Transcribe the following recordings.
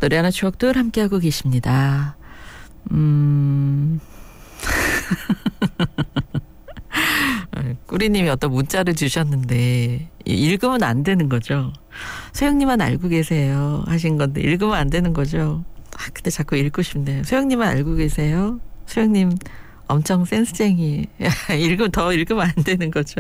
노래 하나 추억들 함께하고 계십니다. 꾸리님이 어떤 문자를 주셨는데 읽으면 안 되는 거죠. 소영님만 알고 계세요 하신 건데 읽으면 안 되는 거죠. 근데 자꾸 읽고 싶네요. 소영님만 알고 계세요. 소영님 엄청 센스쟁이. 더 읽으면 안 되는 거죠.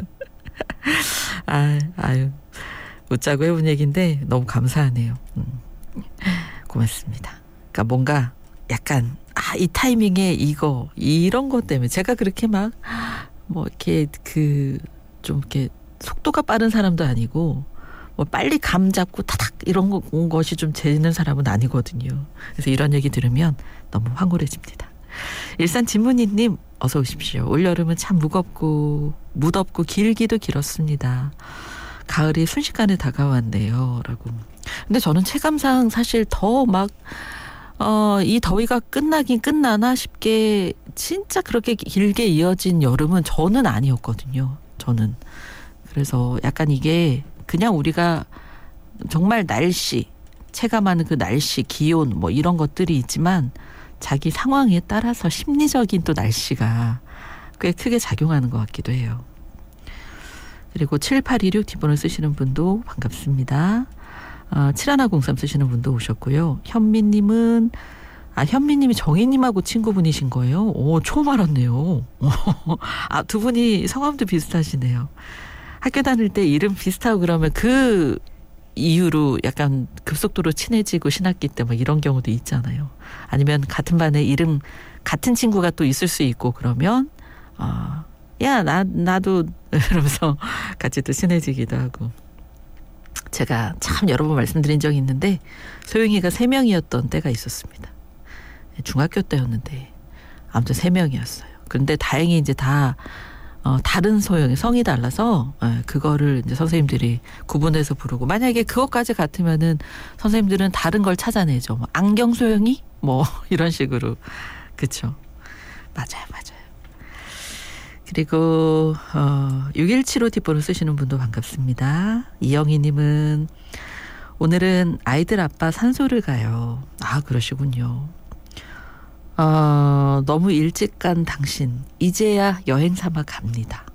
아유 웃자고 해본 얘기인데 너무 감사하네요. 고맙습니다. 그러니까 뭔가 약간 이 타이밍에 이런 것 때문에 제가 그렇게 막 뭐 이렇게 좀 이렇게 속도가 빠른 사람도 아니고 뭐 빨리 감 잡고 타닥 이런 것이 좀 재는 사람은 아니거든요. 그래서 이런 얘기 들으면 너무 황홀해집니다. 일산 진문희님 어서 오십시오. 올여름은 참 무덥고 길기도 길었습니다. 가을이 순식간에 다가왔네요 라고. 근데 저는 체감상 사실 더 막 이 더위가 끝나긴 끝나나 싶게 진짜 그렇게 길게 이어진 여름은 저는 아니었거든요. 저는. 그래서 약간 이게 그냥 우리가 정말 체감하는 그 날씨, 기온 뭐 이런 것들이 있지만 자기 상황에 따라서 심리적인 또 날씨가 꽤 크게 작용하는 것 같기도 해요. 그리고 7826 뒷번호 쓰시는 분도 반갑습니다. 7103 쓰시는 분도 오셨고요. 현미님이 정희님하고 친구분이신 거예요? 처음 알았네요. 두 분이 성함도 비슷하시네요. 학교 다닐 때 이름 비슷하고 그러면 그 이유로 약간 급속도로 친해지고 신학기 때 막 이런 경우도 있잖아요. 아니면 같은 반에 이름 같은 친구가 또 있을 수 있고 그러면 나도 이러면서 같이 또 친해지기도 하고. 제가 참 여러 번 말씀드린 적이 있는데 소영이가 3명이었던 때가 있었습니다. 중학교 때였는데 아무튼 3명이었어요. 그런데 다행히 이제 다 다른 소영이 성이 달라서 그거를 이제 선생님들이 구분해서 부르고, 만약에 그것까지 같으면은 선생님들은 다른 걸 찾아내죠. 뭐 안경 소영이 뭐 이런 식으로. 그쵸? 맞아요. 그리고 6175 뒷번호 쓰시는 분도 반갑습니다. 이영희님은 오늘은 아이들 아빠 산소를 가요. 그러시군요. 너무 일찍 간 당신 이제야 여행 삼아 갑니다.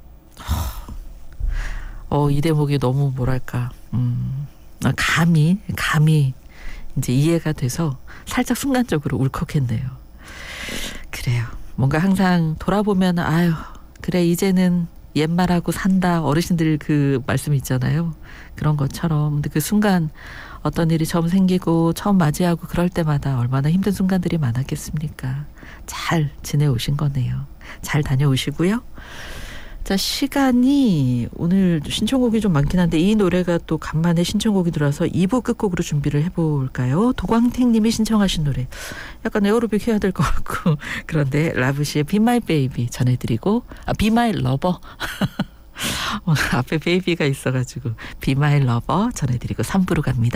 이 대목이 너무 뭐랄까 감히 이제 이해가 돼서 살짝 순간적으로 울컥했네요. 그래요. 뭔가 항상 돌아보면 그래 이제는 옛말하고 산다, 어르신들 그 말씀 있잖아요. 그런 것처럼. 근데 그 순간 어떤 일이 처음 생기고 처음 맞이하고 그럴 때마다 얼마나 힘든 순간들이 많았겠습니까. 잘 지내오신 거네요. 잘 다녀오시고요. 자, 시간이 오늘 신청곡이 좀 많긴 한데 이 노래가 또 간만에 신청곡이 들어와서 2부 끝곡으로 준비를 해볼까요? 도광택 님이 신청하신 노래. 약간 에어로빅 해야 될 것 같고 그런데 라브시의 Be My Baby 전해드리고 Be My Lover 오늘 앞에 베이비가 있어가지고 Be My Lover 전해드리고 3부로 갑니다.